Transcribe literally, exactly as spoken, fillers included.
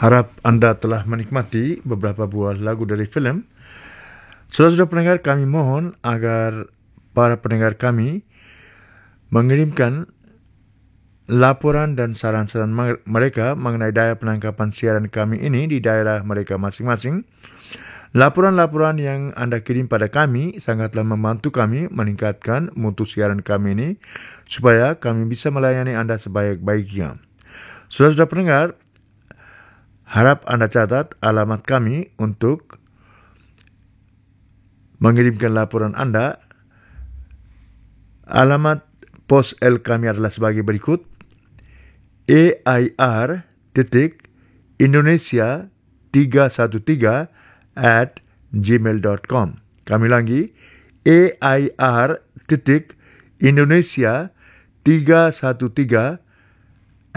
Harap Anda telah menikmati beberapa buah lagu dari filem. Saudara-saudara pendengar, kami mohon agar para pendengar kami mengirimkan laporan dan saran-saran mereka mengenai daya penangkapan siaran kami ini di daerah mereka masing-masing. Laporan-laporan yang Anda kirim pada kami sangatlah membantu kami meningkatkan mutu siaran kami ini supaya kami bisa melayani Anda sebaik-baiknya. Saudara-saudara pendengar, harap Anda catat alamat kami untuk mengirimkan laporan Anda. Alamat pos L kami adalah sebagai berikut: A I R titik Indonesia tiga satu tiga at gmail dot com. Kami lagi, A I R titik Indonesia tiga satu tiga